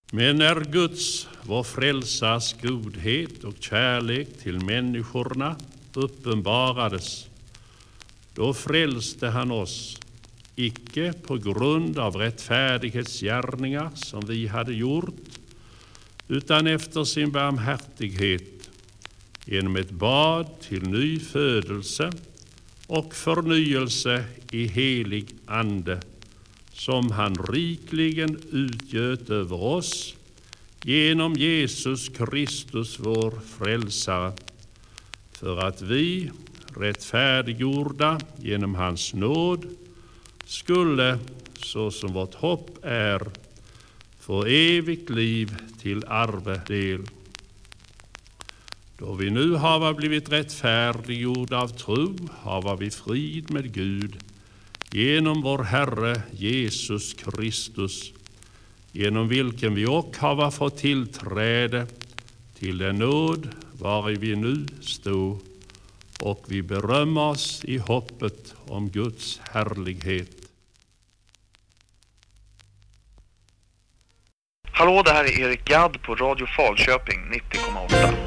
Men när Guds, vår frälsars godhet och kärlek till människorna uppenbarades, då frälste han oss, icke på grund av rättfärdighetsgärningar som vi hade gjort, utan efter sin barmhärtighet, genom ett bad till ny födelse och förnyelse i helig ande, som han rikligen utgöt över oss genom Jesus Kristus vår frälsare, för att vi, rättfärdiggjorda genom hans nåd, skulle, så som vårt hopp är, få evigt liv till arvedel. Då vi nu hava blivit rättfärdiggjorda av tro, hava vi frid med Gud, genom vår Herre Jesus Kristus, genom vilken vi och hava fått tillträde till den nåd vari vi nu stå, och vi berömmer oss i hoppet om Guds härlighet. Hallå, det här är Erik Gadd på Radio Falköping 90,8.